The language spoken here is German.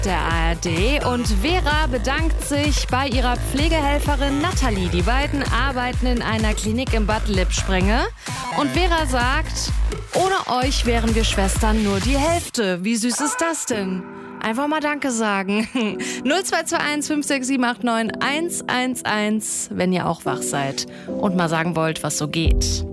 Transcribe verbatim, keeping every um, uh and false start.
der A R D. Und Vera bedankt sich bei ihrer Pflegehelferin Nathalie. Die beiden arbeiten in einer Klinik im Bad Lippspringe. Und Vera sagt, ohne euch wären wir Schwestern nur die Hälfte. Wie süß ist das denn? Einfach mal Danke sagen. null zwei zwei eins fünf sechs sieben acht neun eins eins eins, wenn ihr auch wach seid und mal sagen wollt, was so geht.